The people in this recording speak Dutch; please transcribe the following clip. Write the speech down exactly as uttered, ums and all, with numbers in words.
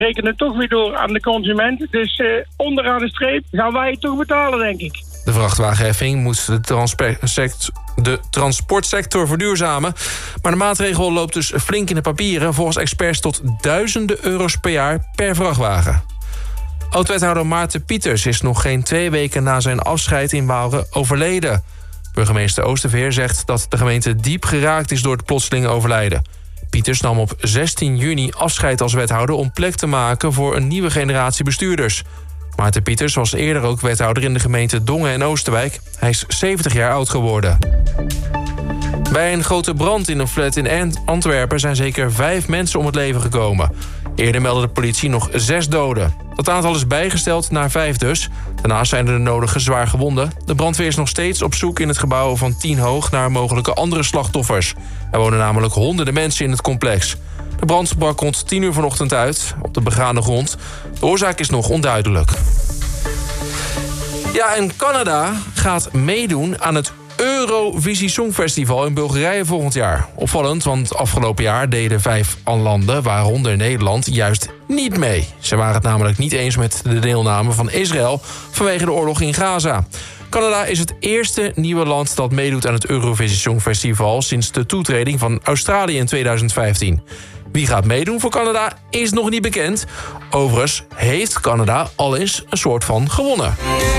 rekenen het toch weer door aan de consument. Dus uh, onderaan de streep gaan wij het toch betalen, denk ik. De vrachtwagenheffing moet de, transpect, de transportsector verduurzamen. Maar de maatregel loopt dus flink in de papieren. Volgens experts tot duizenden euro's per jaar per vrachtwagen. Oud-wethouder Maarten Pieters is nog geen twee weken na zijn afscheid in Waalre overleden. Burgemeester Oosterveer zegt dat de gemeente diep geraakt is door het plotseling overlijden. Pieters nam op zestien juni afscheid als wethouder om plek te maken voor een nieuwe generatie bestuurders. Maarten Pieters was eerder ook wethouder in de gemeente Dongen en Oosterwijk. Hij is zeventig jaar oud geworden. Bij een grote brand in een flat in Antwerpen zijn zeker vijf mensen om het leven gekomen. Eerder meldde de politie nog zes doden. Dat aantal is bijgesteld naar vijf dus. Daarnaast zijn er de nodige zwaar gewonden. De brandweer is nog steeds op zoek in het gebouw van tien hoog naar mogelijke andere slachtoffers. Er wonen namelijk honderden mensen in het complex. De brand brak rond tien uur vanochtend uit op de begane grond. De oorzaak is nog onduidelijk. Ja, en Canada gaat meedoen aan het Eurovisie Songfestival in Bulgarije volgend jaar. Opvallend, want afgelopen jaar deden vijf landen, waaronder Nederland, juist niet mee. Ze waren het namelijk niet eens met de deelname van Israël vanwege de oorlog in Gaza. Canada is het eerste nieuwe land dat meedoet aan het Eurovisie Songfestival sinds de toetreding van Australië in tweeduizend vijftien. Wie gaat meedoen voor Canada is nog niet bekend. Overigens heeft Canada al eens een soort van gewonnen.